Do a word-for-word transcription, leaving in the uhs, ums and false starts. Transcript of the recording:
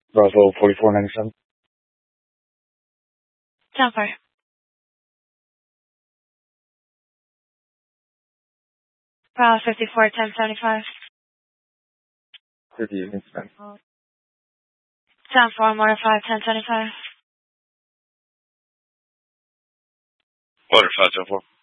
Bravo forty-four ninety-seven. Jumper. Bravo fifty-four ten seventy-five. fifty units, man. Sound four motor five ten seventy-five. Motor five ten four.